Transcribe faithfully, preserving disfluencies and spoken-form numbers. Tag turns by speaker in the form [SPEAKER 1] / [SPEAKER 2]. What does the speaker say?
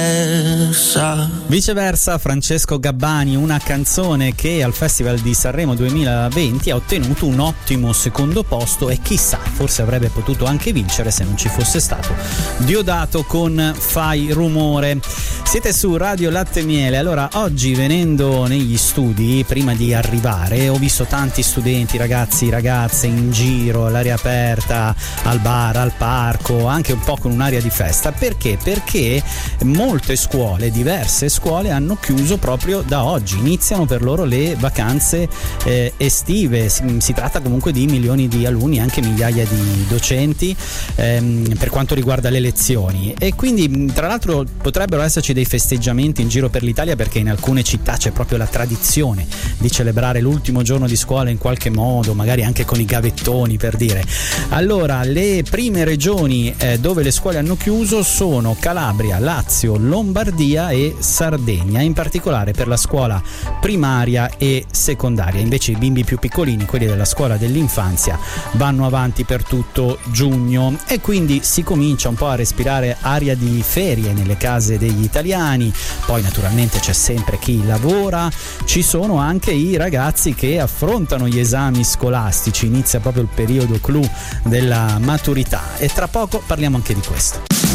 [SPEAKER 1] Viceversa, Francesco Gabbani, una canzone che al Festival di Sanremo duemilaventi ha ottenuto un ottimo secondo posto e chissà, forse avrebbe potuto anche vincere se non ci fosse stato Diodato con Fai Rumore. Siete su Radio Latte e Miele. Allora, oggi venendo negli studi, prima di arrivare, ho visto tanti studenti, ragazzi, ragazze in giro, all'aria aperta, al bar, al parco, anche un po' con un'aria di festa. Perché? Perché molte scuole, diverse scuole hanno chiuso proprio da oggi, iniziano per loro le vacanze eh, estive. Si, si tratta comunque di milioni di alunni, anche migliaia di docenti ehm, per quanto riguarda le lezioni, e quindi tra l'altro potrebbero esserci dei festeggiamenti in giro per l'Italia, perché in alcune città c'è proprio la tradizione di celebrare l'ultimo giorno di scuola in qualche modo, magari anche con i gavettoni, per dire. Allora, le prime regioni eh, dove le scuole hanno chiuso sono Calabria, Lazio, Lombardia e Sardegna, in particolare per la scuola primaria e secondaria. Invece i bimbi più piccolini, quelli della scuola dell'infanzia, vanno avanti per tutto giugno, e quindi si comincia un po' a respirare aria di ferie nelle case degli italiani. Poi naturalmente c'è sempre chi lavora, ci sono anche i ragazzi che affrontano gli esami scolastici, inizia proprio il periodo clou della maturità, e tra poco parliamo anche di questo.